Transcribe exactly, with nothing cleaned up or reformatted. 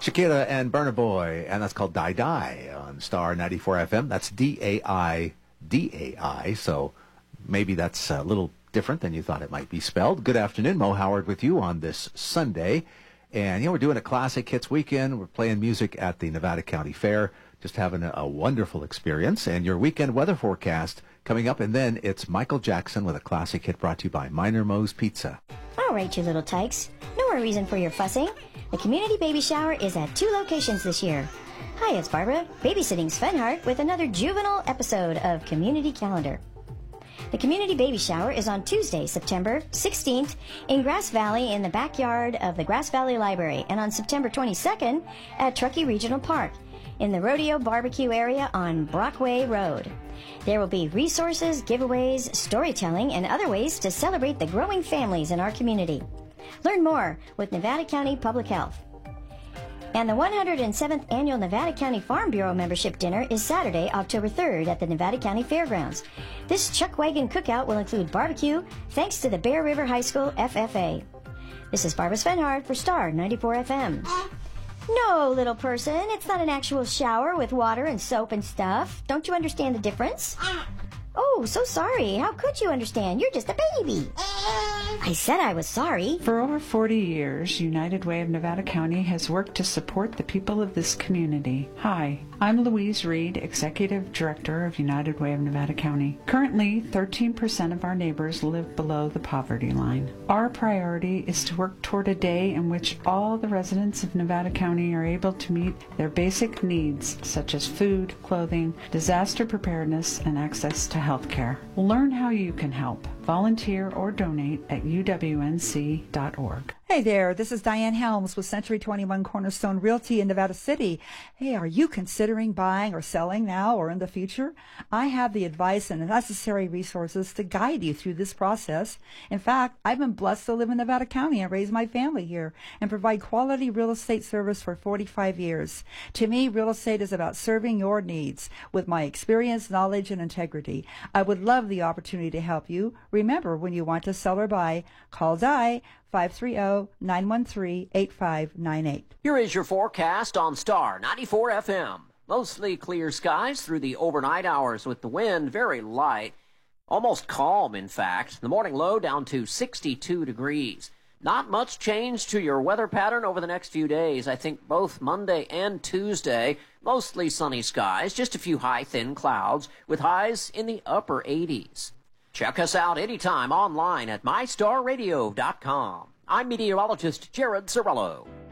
Shakira and Burna Boy, and that's called Die Die on Star ninety-four F M. That's D A I D A I, so maybe that's a little different than you thought it might be spelled. Good afternoon, Mo Howard with you on this Sunday. And, you know, we're doing a Classic Hits weekend. We're playing music at the Nevada County Fair, just having a, a wonderful experience. And your weekend weather forecast coming up, and then it's Michael Jackson with a classic hit brought to you by Minor Mo's Pizza. All right, you little tykes. No more reason for your fussing. The community baby shower is at two locations this year. Hi, it's Barbara, babysitting Sven Hart with another juvenile episode of Community Calendar. The community baby shower is on Tuesday, September sixteenth in Grass Valley in the backyard of the Grass Valley Library, and on September twenty-second at Truckee Regional Park in the Rodeo Barbecue area on Brockway Road. There will be resources, giveaways, storytelling, and other ways to celebrate the growing families in our community. Learn more with Nevada County Public Health. And the one hundred seventh Annual Nevada County Farm Bureau Membership Dinner is Saturday, October third at the Nevada County Fairgrounds. This Chuck Wagon cookout will include barbecue, thanks to the Bear River High School F F A. This is Barbara Svenhard for Star ninety-four F M. No, little person, it's not an actual shower with water and soap and stuff. Don't you understand the difference? Oh, so sorry. How could you understand? You're just a baby. I said I was sorry. For over forty years, United Way of Nevada County has worked to support the people of this community. Hi, I'm Louise Reed, Executive Director of United Way of Nevada County. Currently, thirteen percent of our neighbors live below the poverty line. Our priority is to work toward a day in which all the residents of Nevada County are able to meet their basic needs, such as food, clothing, disaster preparedness, and access to health care. Learn how you can help. Volunteer or donate at U W N C dot org. Hey there, this is Diane Helms with Century twenty-one Cornerstone Realty in Nevada City. Hey, are you considering buying or selling now or in the future? I have the advice and the necessary resources to guide you through this process. In fact, I've been blessed to live in Nevada County and raise my family here and provide quality real estate service for forty-five years. To me, real estate is about serving your needs with my experience, knowledge, and integrity. I would love the opportunity to help you. Remember, when you want to sell or buy, call Di five three zero, nine one three, eight five nine eight. Here is your forecast on Star ninety-four F M. Mostly clear skies through the overnight hours with the wind very light, almost calm in fact. The morning low down to sixty-two degrees. Not much change to your weather pattern over the next few days. I think both Monday and Tuesday, mostly sunny skies, just a few high thin clouds with highs in the upper eighties. Check us out anytime online at my star radio dot com. I'm meteorologist Jared Cirillo.